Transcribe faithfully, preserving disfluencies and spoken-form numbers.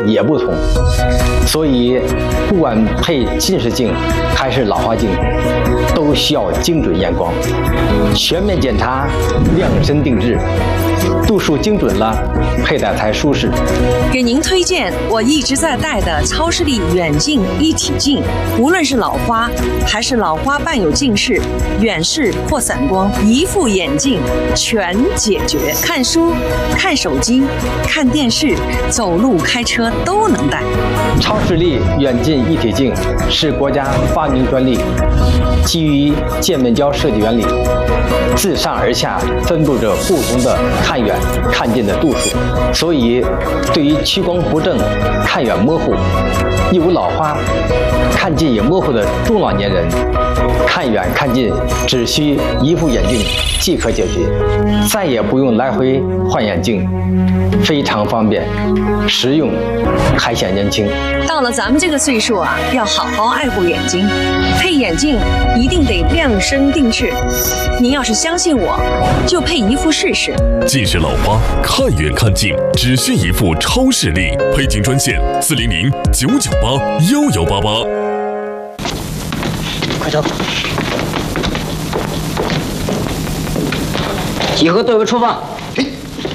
也不同。所以，不管配近视镜还是老花镜，都需要精准验光，全面检查，量身定制，度数精准了，佩戴才舒适。 给您推荐我一直在戴的超视力远近一体镜，无论是老花还是老花伴有近视、远视或散光，一副眼镜全解决。看书、看手机、看电视、走路、开车都能戴。 超视力远近一体镜是国家发明专利，基于渐面胶设计原理，自上而下分布着不同的看远、看近的度数，所以对于屈光不正、看远模糊、有老花、看近也模糊的中老年人，看远看近只需一副眼镜即可解决，再也不用来回换眼镜，非常方便、实用，还显年轻。 到了咱们这个岁数啊，要好好爱护眼睛，配眼镜一定得量身定制。您要是相信我，就配一副试试。 近视老花，看远看近，只需一副超视力。配镜专线：四零零九九八幺幺八八。 快走！集合队伍出发。